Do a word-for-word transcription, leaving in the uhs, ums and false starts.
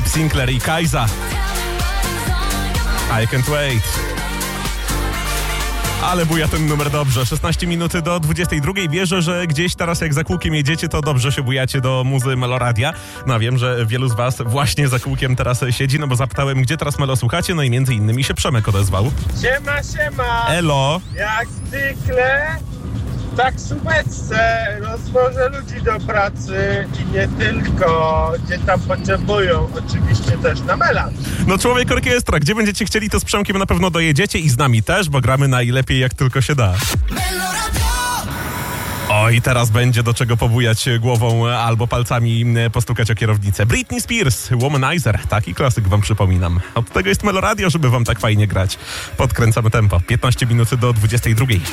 Bob Sinclair i Kajza. I can't wait. Ale buja ten numer dobrze. szesnaście minut do dwudziestej drugiej. Wierzę, że gdzieś teraz jak za kółkiem jedziecie, to dobrze się bujacie do muzy Meloradia. No wiem, że wielu z was właśnie za kółkiem teraz siedzi, no bo zapytałem, gdzie teraz Melo słuchacie, no i między innymi się Przemek odezwał. Siema, siema! Elo! Jak zwykle w taksówce rozwożę ludzi do pracy i nie tylko, gdzie tam potrzebują, oczywiście też na melanż. No człowiek orkiestra, gdzie będziecie chcieli, to z Przemkiem na pewno dojedziecie i z nami też, bo gramy najlepiej jak tylko się da. Oj, teraz będzie do czego pobujać głową albo palcami postukać o kierownicę. Britney Spears, Womanizer, taki klasyk wam przypominam. Od tego jest Meloradio, żeby wam tak fajnie grać. Podkręcamy tempo. piętnaście minut do dwudziestej drugiej.